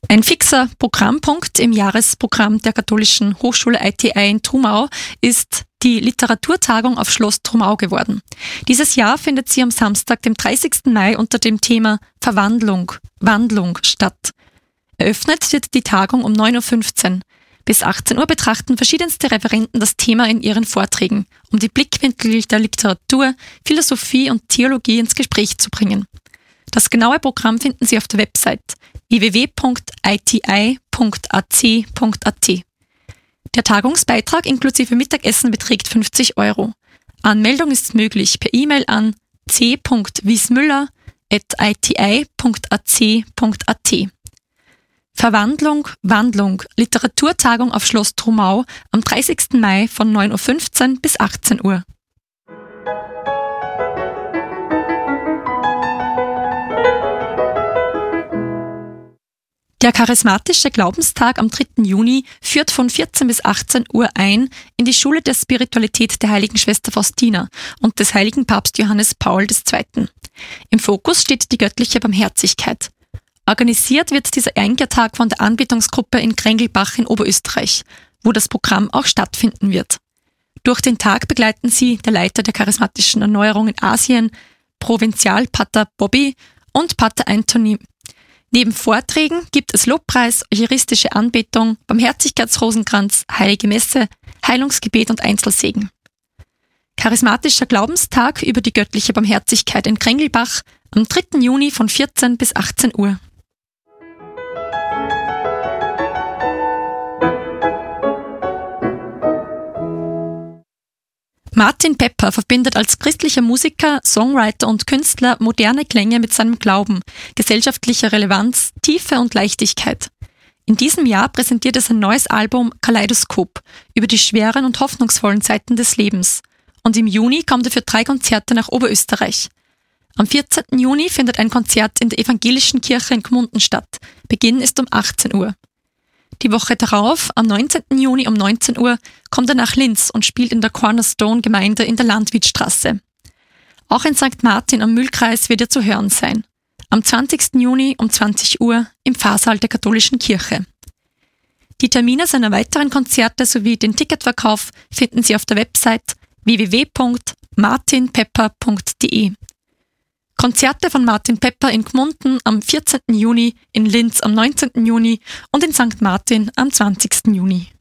Ein fixer Programmpunkt im Jahresprogramm der Katholischen Hochschule ITI in Trumau ist die Literaturtagung auf Schloss Trumau geworden. Dieses Jahr findet sie am Samstag, dem 30. Mai unter dem Thema Verwandlung, Wandlung statt. Eröffnet wird die Tagung um 9.15 Uhr. Bis 18 Uhr betrachten verschiedenste Referenten das Thema in ihren Vorträgen, um die Blickwinkel der Literatur, Philosophie und Theologie ins Gespräch zu bringen. Das genaue Programm finden Sie auf der Website www.iti.ac.at. Der Tagungsbeitrag inklusive Mittagessen beträgt 50 €. Anmeldung ist möglich per E-Mail an c.wiesmüller@iti.ac.at. Verwandlung, Wandlung, Literaturtagung auf Schloss Trumau am 30. Mai von 9.15 Uhr bis 18 Uhr. Der charismatische Glaubenstag am 3. Juni führt von 14 bis 18 Uhr ein in die Schule der Spiritualität der heiligen Schwester Faustina und des heiligen Papst Johannes Paul II. Im Fokus steht die göttliche Barmherzigkeit. Organisiert wird dieser Einkehrtag von der Anbetungsgruppe in Krengelbach in Oberösterreich, wo das Programm auch stattfinden wird. Durch den Tag begleiten sie der Leiter der charismatischen Erneuerung in Asien, Provinzialpater Bobby und Pater Anthony. Neben Vorträgen gibt es Lobpreis, eucharistische Anbetung, Barmherzigkeitsrosenkranz, Heilige Messe, Heilungsgebet und Einzelsegen. Charismatischer Glaubenstag über die göttliche Barmherzigkeit in Krengelbach am 3. Juni von 14 bis 18 Uhr. Martin Pepper verbindet als christlicher Musiker, Songwriter und Künstler moderne Klänge mit seinem Glauben, gesellschaftlicher Relevanz, Tiefe und Leichtigkeit. In diesem Jahr präsentiert er sein neues Album Kaleidoskop über die schweren und hoffnungsvollen Seiten des Lebens. Und im Juni kommt er für 3 Konzerte nach Oberösterreich. Am 14. Juni findet ein Konzert in der evangelischen Kirche in Gmunden statt. Beginn ist um 18 Uhr. Die Woche darauf, am 19. Juni um 19 Uhr, kommt er nach Linz und spielt in der Cornerstone-Gemeinde in der Landwiedstraße. Auch in St. Martin am Mühlkreis wird er zu hören sein. Am 20. Juni um 20 Uhr im Pfarrsaal der katholischen Kirche. Die Termine seiner weiteren Konzerte sowie den Ticketverkauf finden Sie auf der Website www.martinpepper.de. Konzerte von Martin Pepper in Gmunden am 14. Juni, in Linz am 19. Juni und in St. Martin am 20. Juni.